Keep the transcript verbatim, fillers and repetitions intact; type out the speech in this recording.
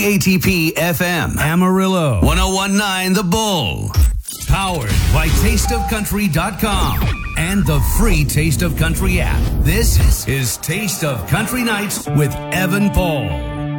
A T P F M, Amarillo, one oh one point nine The Bull. Powered by taste of country dot com and the free Taste of Country app. This is Taste of Country Nights with Evan Paul.